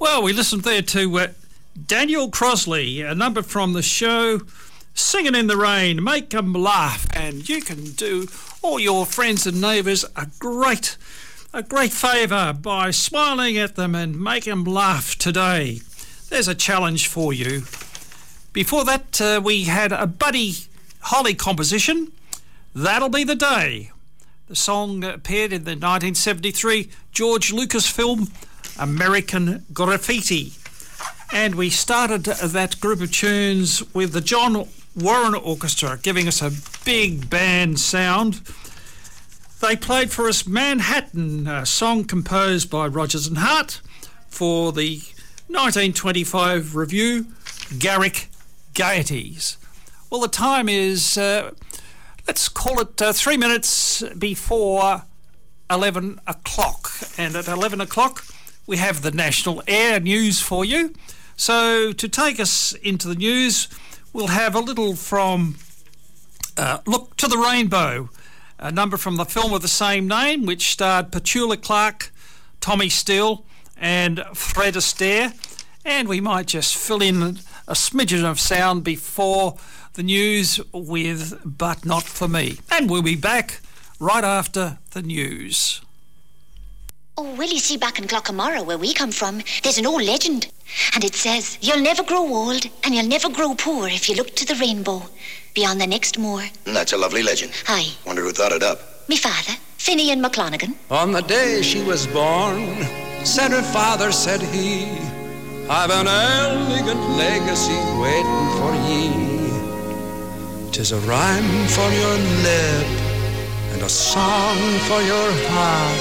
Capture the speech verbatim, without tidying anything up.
Well, we listened there to uh, Daniel Crosley, a number from the show Singing in the Rain, Make 'em Laugh, and you can do all your friends and neighbours a great, a great favour by smiling at them and make them laugh today. There's a challenge for you. Before that, uh, we had a Buddy Holly composition, That'll Be the Day. The song appeared in the nineteen seventy-three George Lucas film American Graffiti. And we started that group of tunes with the John Warren Orchestra giving us a big band sound. They played for us Manhattan, a song composed by Rodgers and Hart for the nineteen twenty-five review Garrick Gaieties. Well, the time is, uh, let's call it uh, three minutes before eleven o'clock. And at eleven o'clock, we have the National Air News for you. So to take us into the news, we'll have a little from uh, Look to the Rainbow, a number from the film of the same name, which starred Petula Clark, Tommy Steele and Fred Astaire. And we might just fill in a smidgen of sound before the news with But Not For Me. And we'll be back right after the news. Oh, well, you see, back in Glockamara, where we come from, there's an old legend. And it says, you'll never grow old and you'll never grow poor if you look to the rainbow beyond the next moor. That's a lovely legend. Aye. Wonder who thought it up. Me father, Finian McClanagan. On the day she was born, said her father, said he, I've an elegant legacy waiting for ye. 'Tis a rhyme for your lip and a song for your heart,